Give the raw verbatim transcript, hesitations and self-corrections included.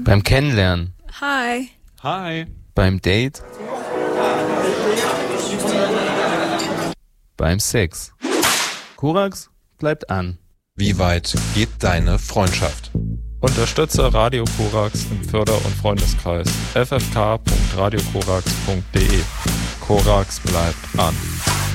Beim Kennenlernen. Hi. Hi. Beim Date. Beim Sex. Korax bleibt an. Wie weit geht deine Freundschaft? Unterstütze Radio Korax im Förder- und Freundeskreis. f f k punkt radio korax punkt d e. Korax bleibt an.